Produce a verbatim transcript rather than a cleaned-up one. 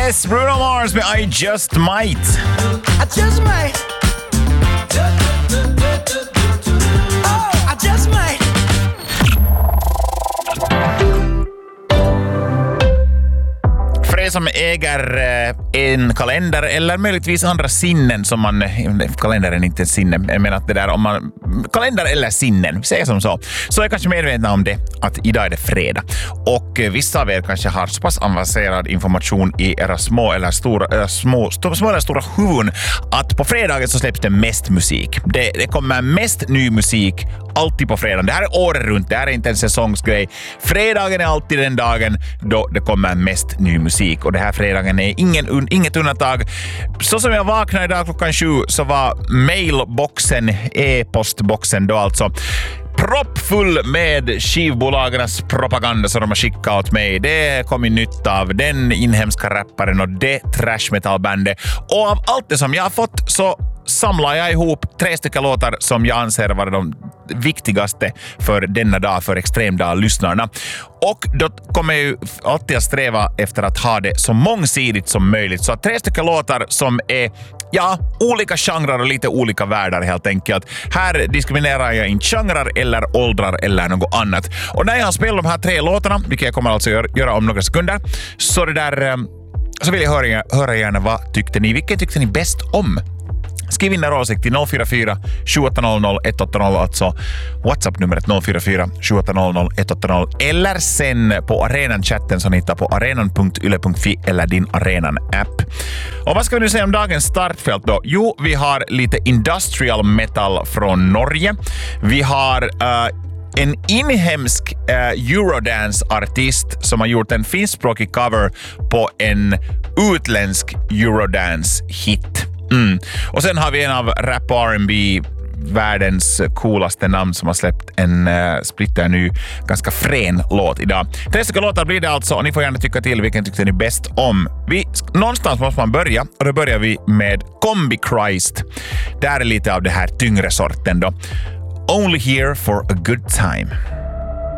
Yes, Bruno Mars med I Just Might. I just might. Oh, I just might. För er som äger en kalender eller möjligtvis andra sinnen som man... Kalendern är inte en sinne, jag menar att det där om man... Kalender eller sinnen, vi säger som så. Så är kanske medvetna om det, att idag är det fredag. Och vissa av er kanske har så pass avancerad information i era små eller stora, äh, små, st- små eller stora huvuden att på fredagen så släpps det mest musik. Det, det kommer mest ny musik alltid på fredagen. Det här är året runt, det här är inte en säsongsgrej. Fredagen är alltid den dagen då det kommer mest ny musik. Och det här fredagen är ingen, inget undantag. Så som jag vaknade idag klockan sju så var mailboxen, e-postboxen då alltså proppfull med skivbolagarnas propaganda som de har skickat åt mig. Det kom i nytt av den inhemska rapparen och det trash metalbandet. Och av allt det som jag har fått så samlar jag ihop tre stycken låtar som jag anser vara de viktigaste för denna dag, för extremdag-lyssnarna. Och då kommer jag ju alltid att sträva efter att ha det så mångsidigt som möjligt. Så tre stycken låtar som är, ja, olika genrer och lite olika världar helt enkelt. Här diskriminerar jag inte genrer eller åldrar eller något annat. Och när jag har spelat de här tre låtarna, vilket jag kommer alltså göra om några sekunder, så det där, så vill jag höra, höra gärna vad tyckte ni, vilken tyckte ni bäst om? Skriv in er åsikt till noll fyra fyra sju åtta noll noll ett åtta noll, alltså WhatsApp-numret noll fyra fyra sju åtta noll noll ett åtta noll, eller sen på Arenan-chatten som ni hittar på arenan punkt yle punkt fi eller din Arenan-app. Och vad ska vi nu säga om dagens startfält då? Jo, vi har lite industrial metal från Norge. Vi har uh, en inhemsk uh, Eurodance-artist som har gjort en finskspråkig cover på en utländsk Eurodance-hit. Mm. Och sen har vi en av rap och R and B världens coolaste namn som har släppt en uh, splitter ny, ganska frän låt idag. Tre stycken låtar blir det alltså och ni får gärna tycka till vilken tyckte ni bäst om. Vi, någonstans måste man börja och då börjar vi med Combi Christ. Det är lite av det här tyngre sorten då. Only here for a good time.